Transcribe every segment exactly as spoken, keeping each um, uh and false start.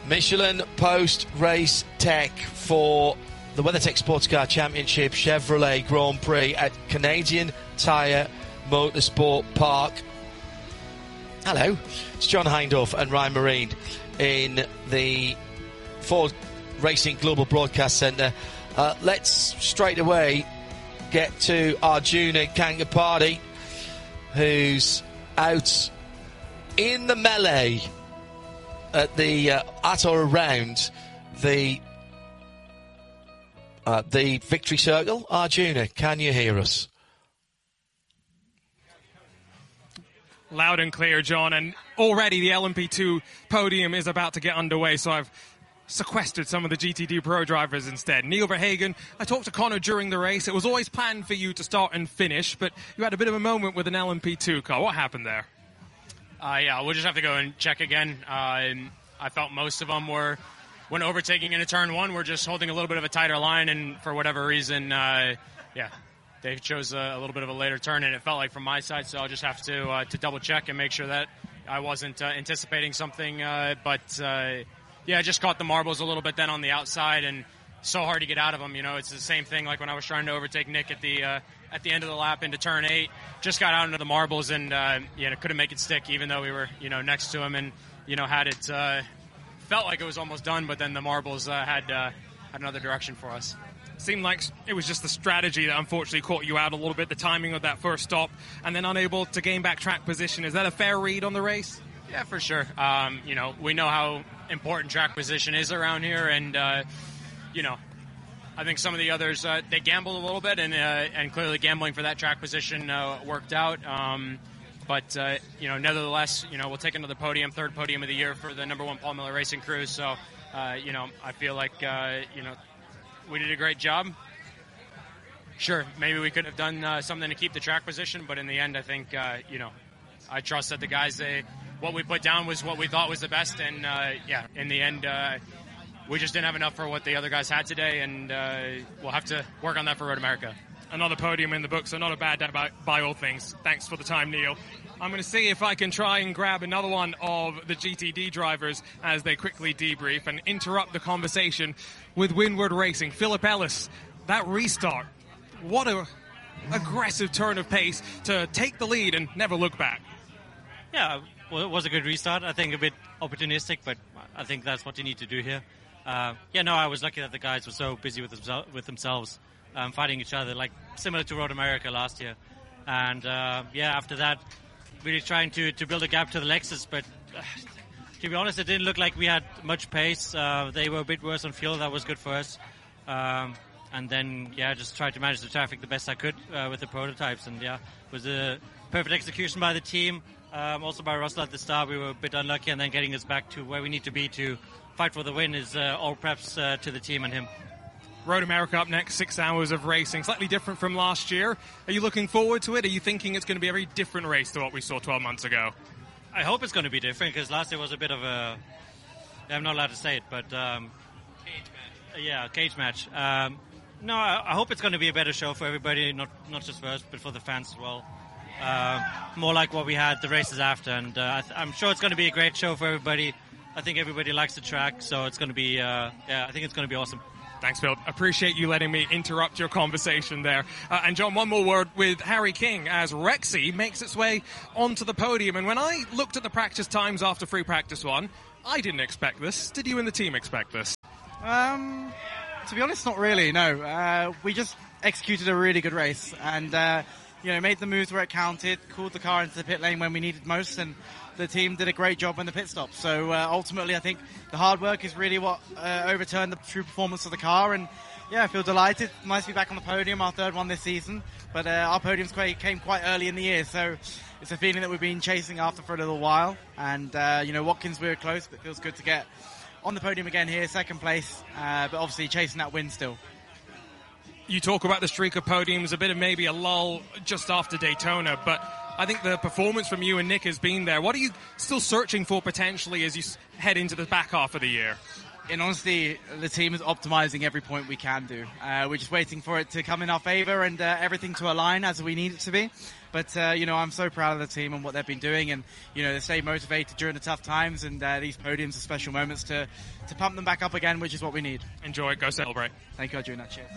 Michelin Post Race Tech for the WeatherTech Sports Car Championship Chevrolet Grand Prix at Canadian Tire Motorsport Park. Hello, it's John Hindhaugh and Ryan Marine in the Ford Racing Global Broadcast Centre. Uh, let's straight away get to Arjuna Kangapati, who's out in the melee at the uh, at or around the uh, the victory circle. Arjuna, can you hear us? Loud and clear, John, and already the L M P two podium is about to get underway, so I've sequestered some of the G T D Pro drivers instead. Neil Verhagen, I talked to Connor during the race. It was always planned for you to start and finish, but you had a bit of a moment with an L M P two car. What happened there? Uh, yeah, we'll just have to go and check again. Uh, I felt most of them were, when overtaking into turn one, we're just holding a little bit of a tighter line, and for whatever reason, uh, yeah, they chose a, a little bit of a later turn, and it felt like from my side, so I'll just have to uh, to double check and make sure that I wasn't uh, anticipating something. Uh, but, uh, yeah, I just caught the marbles a little bit then on the outside, and so hard to get out of them. You know, it's the same thing like when I was trying to overtake Nick at the uh, at the end of the lap into turn eight. Just got out into the marbles and, uh, you know, couldn't make it stick even though we were, you know, next to him and, you know, had it uh, felt like it was almost done, but then the marbles uh, had, uh, had another direction for us. Seemed like it was just the strategy that unfortunately caught you out a little bit, the timing of that first stop, and then unable to gain back track position. Is that a fair read on the race? Yeah, for sure. Um, you know, we know how important track position is around here, and, uh, you know, I think some of the others, uh, they gambled a little bit, and uh, and clearly gambling for that track position uh, worked out. Um, but, uh, you know, nevertheless, you know, we'll take another podium, third podium of the year for the number one Paul Miller Racing Crew. So, uh, you know, I feel like, uh, you know, we did a great job. Sure, maybe we could have done uh, something to keep the track position, but in the end, I think, uh, you know, I trust that the guys, they, what we put down was what we thought was the best, and, uh, yeah, in the end, uh, we just didn't have enough for what the other guys had today, and uh, we'll have to work on that for Road America. Another podium in the book, so not a bad day by, by all things. Thanks for the time, Neil. I'm going to see if I can try and grab another one of the G T D drivers as they quickly debrief and interrupt the conversation with Windward Racing. Philip Ellis, that restart, what a aggressive turn of pace to take the lead and never look back. Yeah, well, it was a good restart. I think a bit opportunistic, but I think that's what you need to do here. Uh, yeah, no, I was lucky that the guys were so busy with, themse- with themselves, um, fighting each other, like similar to Road America last year. And, uh, yeah, after that, really trying to, to build a gap to the Lexus. But uh, to be honest, it didn't look like we had much pace. Uh, they were a bit worse on fuel. That was good for us. Um, and then, yeah, just tried to manage the traffic the best I could uh, with the prototypes. And, yeah, it was a perfect execution by the team. Um, also by Russell at the start. We were a bit unlucky, and then getting us back to where we need to be to fight for the win is uh, all preps uh, to the team and him. Road America up next, six hours of racing, slightly different from last year. Are you looking forward to it? Are you thinking it's going to be a very different race to what we saw twelve months ago? I hope it's going to be different, because last year was a bit of a... I'm not allowed to say it, but... Um, cage match. Yeah, cage match. Um, no, I, I hope it's going to be a better show for everybody, not not just for us, but for the fans as well. Uh, more like what we had the races after, and uh, I th- I'm sure it's going to be a great show for everybody. I think everybody likes the track, so it's going to be, uh, yeah, I think it's going to be awesome. Thanks, Phil. Appreciate you letting me interrupt your conversation there. Uh, and John, one more word with Harry King as Rexy makes its way onto the podium. And when I looked at the practice times after free practice one, I didn't expect this. Did you and the team expect this? Um, to be honest, not really, no. Uh, we just executed a really good race, and uh, you know, made the moves where it counted, called the car into the pit lane when we needed most, and the team did a great job in the pit stop. So uh, ultimately, I think the hard work is really what uh, overturned the true performance of the car. And yeah, I feel delighted. Nice to be back on the podium, our third one this season. But uh, our podiums quite, came quite early in the year, so it's a feeling that we've been chasing after for a little while. And uh, you know, Watkins, we were close, but it feels good to get on the podium again here, second place. Uh, but obviously chasing that win still. You talk about the streak of podiums, a bit of maybe a lull just after Daytona, but I think the performance from you and Nick has been there. What are you still searching for potentially as you head into the back half of the year? in honesty, the team is optimizing every point we can do. Uh, we're just waiting for it to come in our favor and uh, everything to align as we need it to be. But, uh, you know, I'm so proud of the team and what they've been doing. And, you know, they stay motivated during the tough times. And uh, these podiums are special moments to, to pump them back up again, which is what we need. Enjoy it. Go celebrate. Thank you, Arjuna. Cheers.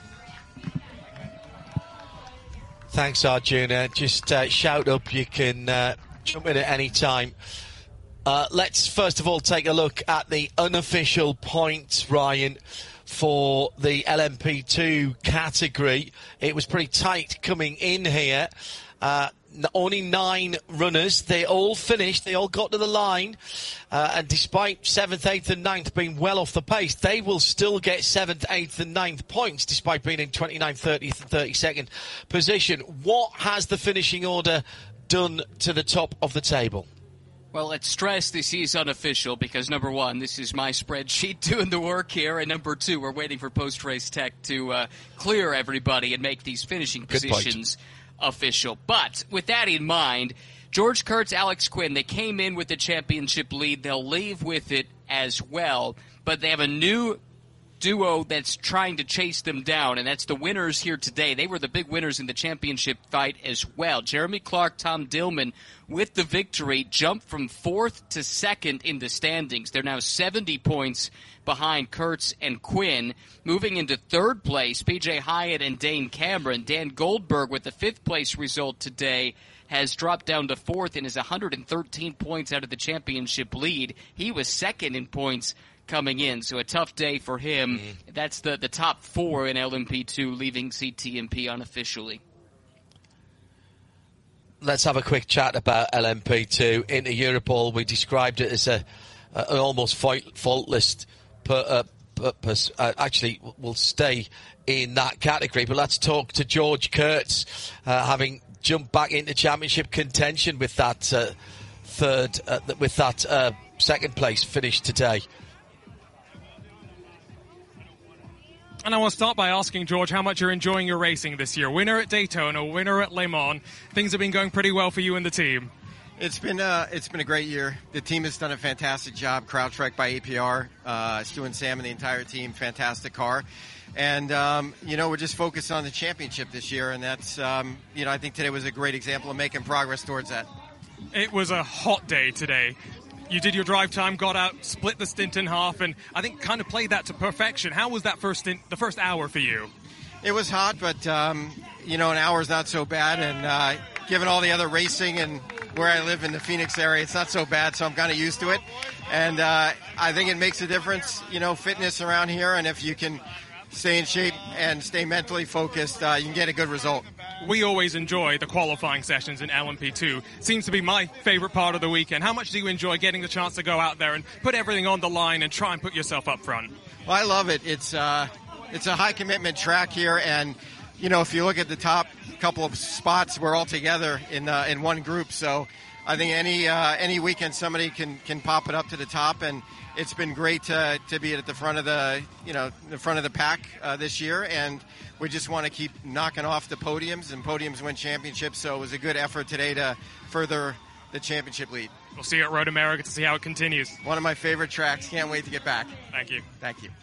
Thanks, Arjuna. Just uh, shout up. You can uh, jump in at any time. Uh, let's first of all take a look at the unofficial points, Ryan, for the L M P two category. It was pretty tight coming in here. Uh, only nine runners. They all finished. They all got to the line. Uh, and despite seventh, eighth and ninth being well off the pace, they will still get seventh, eighth and ninth points despite being in twenty-ninth, thirtieth and thirty-second position. What has the finishing order done to the top of the table? Well, let's stress this is unofficial because, number one, this is my spreadsheet doing the work here, and number two, we're waiting for post-race tech to uh, clear everybody and make these finishing Good positions point. official. But with that in mind, George Kurtz, Alex Quinn, they came in with the championship lead. They'll leave with it as well, but they have a new duo that's trying to chase them down, and that's the winners here today. They were the big winners in the championship fight as well. Jeremy Clark, Tom Dillman with the victory jumped from fourth to second in the standings. They're now seventy points behind Kurtz and Quinn. Moving into third place, P J Hyatt and Dane Cameron. Dan Goldberg with the fifth place result today has dropped down to fourth and is one hundred thirteen points out of the championship lead. He was second in points coming in, so a tough day for him. Mm. That's the, the top four in L M P two, leaving C T M P unofficially. Let's have a quick chat about L M P two. Into Europol, we described it as a, a an almost faultless per, uh, purpose. Uh, actually, we'll stay in that category, but let's talk to George Kurtz, uh, having jumped back into championship contention with that uh, third, uh, with that uh, second place finish today. And I want to start by asking, George, how much you're enjoying your racing this year. Winner at Daytona, winner at Le Mans. Things have been going pretty well for you and the team. It's been uh, it's been a great year. The team has done a fantastic job. CrowdStrike by A P R, uh, Stu and Sam and the entire team, fantastic car. And, um, you know, we're just focused on the championship this year, and that's, um, you know, I think today was a great example of making progress towards that. It was a hot day today. You did your drive time, got out, split the stint in half, and I think kind of played that to perfection. How was that first stint, the first hour for you? It was hot, but, um, you know, an hour is not so bad. And uh, given all the other racing and where I live in the Phoenix area, it's not so bad, so I'm kind of used to it. And uh, I think it makes a difference, you know, fitness around here. And if you can stay in shape and stay mentally focused, uh, you can get a good result. We always enjoy the qualifying sessions in L M P two. Seems to be my favorite part of the weekend. How much do you enjoy getting the chance to go out there and put everything on the line and try and put yourself up front? Well, I love it. It's uh, it's a high commitment track here, and you know, if you look at the top couple of spots, we're all together in uh, in one group. So I think any uh, any weekend somebody can can pop it up to the top, and it's been great to to be at the front of the you know the front of the pack uh, this year, and we just want to keep knocking off the podiums, and podiums win championships. So it was a good effort today to further the championship lead. We'll see you at Road America to see how it continues. One of my favorite tracks. Can't wait to get back. Thank you. Thank you.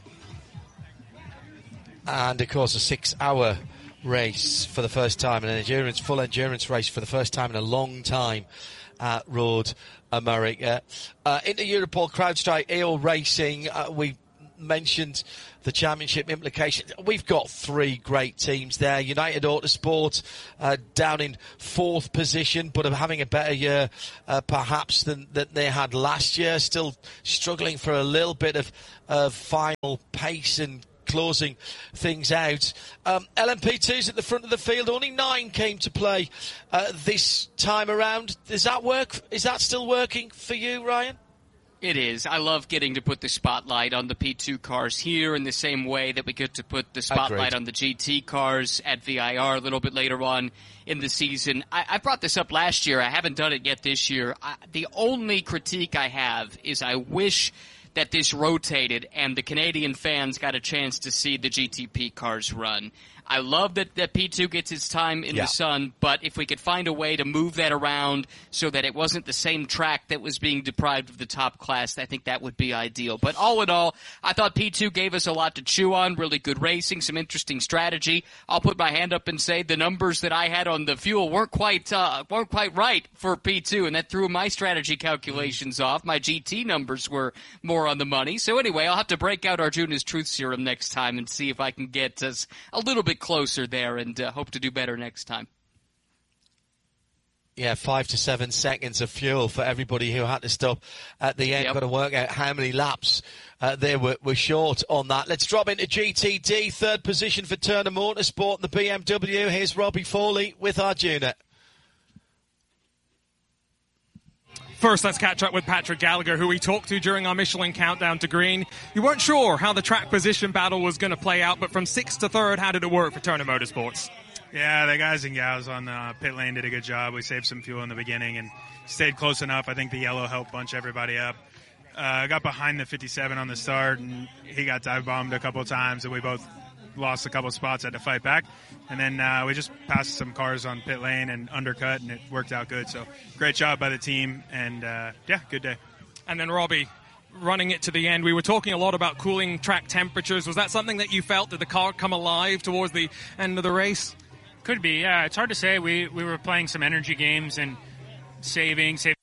And of course, a six-hour race for the first time, an endurance, full endurance race for the first time in a long time at Road America. Uh, into Europol, CrowdStrike, E O Racing, uh, we mentioned the championship implications. We've got three great teams there. United Autosport uh, down in fourth position, but having a better year uh, perhaps than, than they had last year. Still struggling for a little bit of, of final pace and closing things out. Um, L M P two's at the front of the field. Only nine came to play uh, this time around. Does that work? Is that still working for you, Ryan? It is. I love getting to put the spotlight on the P two cars here in the same way that we get to put the spotlight on the G T cars at V I R a little bit later on in the season. I, I brought this up last year. I haven't done it yet this year. I, the only critique I have is I wish that this rotated and the Canadian fans got a chance to see the G T P cars run. I love that, that P two gets its time in yeah. the sun, but if we could find a way to move that around so that it wasn't the same track that was being deprived of the top class, I think that would be ideal. But all in all, I thought P two gave us a lot to chew on, really good racing, some interesting strategy. I'll put my hand up and say the numbers that I had on the fuel weren't quite uh, weren't quite right for P two, and that threw my strategy calculations off. My G T numbers were more on the money. So anyway, I'll have to break out Arjuna's Truth Serum next time and see if I can get us a little bit closer there, and uh, hope to do better next time. Yeah, five to seven seconds of fuel for everybody who had to stop at the end. Yep. Got to work out how many laps uh, they were, were short on that. Let's drop into G T D. Third position for Turner Motorsport and the B M W. Here's Robbie Foley with Arjuna. First, let's catch up with Patrick Gallagher, who we talked to during our Michelin Countdown to Green. You weren't sure how the track position battle was going to play out, but from sixth to third, how did it work for Turner Motorsports? Yeah, the guys and gals on the pit lane did a good job. We saved some fuel in the beginning and stayed close enough. I think the yellow helped bunch everybody up. I uh, got behind the fifty-seven on the start, and he got dive bombed a couple of times, and we both lost a couple of spots, had to fight back. And then uh, we just passed some cars on pit lane and undercut, and it worked out good. So great job by the team, and uh, yeah, good day. And then Robbie, running it to the end, we were talking a lot about cooling track temperatures. Was that something that you felt? Did the car come alive towards the end of the race? Could be, yeah. It's hard to say. We we were playing some energy games and saving, saving